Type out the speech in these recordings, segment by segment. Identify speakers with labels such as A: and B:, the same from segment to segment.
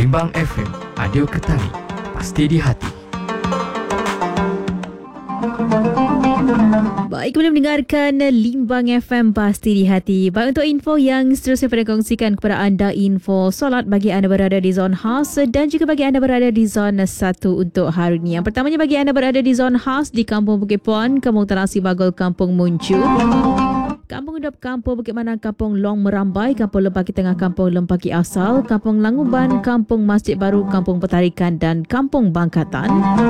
A: Limbang FM, audio Ketari, pasti di hati.
B: Baik, boleh mendengarkan Limbang FM pasti di hati. Baik, untuk info yang seterusnya pada kongsikan kepada anda, info solat bagi anda berada di zon khas dan juga bagi anda berada di zon 1 untuk hari ini. Yang pertamanya bagi anda berada di zon khas di Kampung Bukit Puan, Kampung Terasi Bagol, Kampung Muncu, Kampung Udap, Kampung Bukit Manang, Kampung Long Merambai, Kampung Lempaki Tengah, Kampung Lempaki Asal, Kampung Languban, Kampung Masjid Baru, Kampung Petarikan dan Kampung Bangkatan.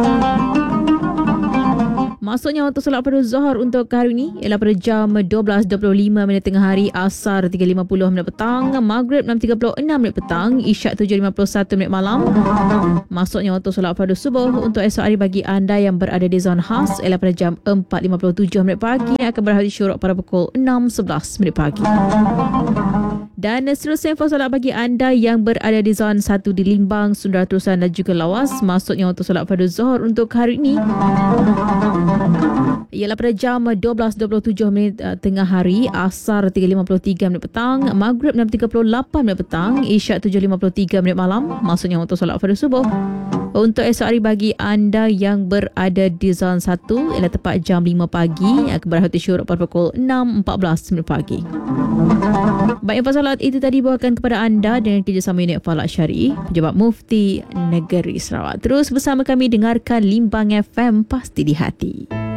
B: Masuknya waktu solat pada Zuhur untuk hari ini ialah pada jam 12.25 tengah hari, Asar 3.50 petang, Maghrib 6.36 petang, Isyak 7.51 malam. Masuknya waktu solat pada subuh untuk esok hari bagi anda yang berada di zon khas ialah pada jam 4.57 pagi, yang akan berakhir syuruk pada pukul 6.11 pagi. Dan seterusnya info solat bagi anda yang berada di zon 1 di Limbang, Sunda Terusan dan juga Lawas. Masuknya waktu solat pada Zuhur untuk hari ini ialah pada jam 12.27 tengah hari, Asar 3.53 petang, Maghrib 6.38 petang, Isyak 7.53 malam. Maksudnya untuk solat pada subuh untuk esok hari bagi anda yang berada di zon 1 ialah tepat jam 5 pagi, yang akan berakhir syuruk pada pukul 6.14 pagi. Baik, info solat itu tadi bawakan kepada anda dengan kerjasama Unit Falak Syari'i, Pejabat Mufti Negeri Sarawak. Terus bersama kami dengarkan Limbang FM pasti di hati.